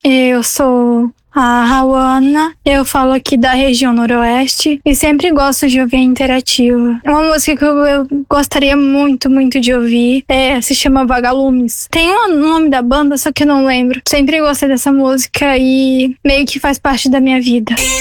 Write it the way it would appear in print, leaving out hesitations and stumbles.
Eu sou a Rauana, eu falo aqui da região noroeste e sempre gosto de ouvir a Interativa. Uma música que eu gostaria muito, muito de ouvir se chama Vagalumes. Tem o nome da banda, só que eu não lembro. Sempre gostei dessa música e meio que faz parte da minha vida.